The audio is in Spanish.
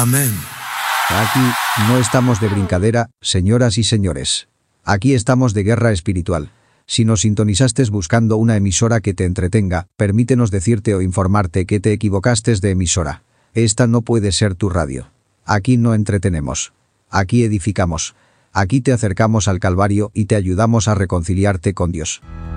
Amén. Aquí no estamos de brincadera, señoras y señores. Aquí estamos de guerra espiritual. Si nos sintonizaste buscando una emisora que te entretenga, permítenos decirte o informarte que te equivocaste de emisora. Esta no puede ser tu radio. Aquí no entretenemos. Aquí edificamos. Aquí te acercamos al Calvario y te ayudamos a reconciliarte con Dios.